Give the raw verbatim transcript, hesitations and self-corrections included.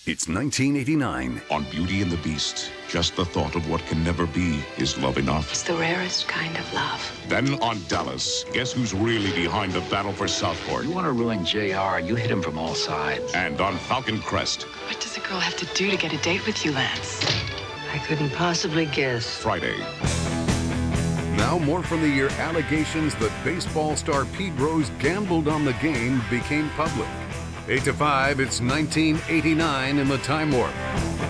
It's nineteen eighty-nine. On Beauty and the Beast, just the thought of what can never be is love enough. It's the rarest kind of love. Then on Dallas, guess who's really behind the battle for Southport? You want to ruin J R, you hit him from all sides. And on Falcon Crest. What does a girl have to do to get a date with you, Lance? I couldn't possibly guess. Friday. Now more from the year allegations that baseball star Pete Rose gambled on the game became public. eight to five, it's nineteen eighty-nine in the Time Warp.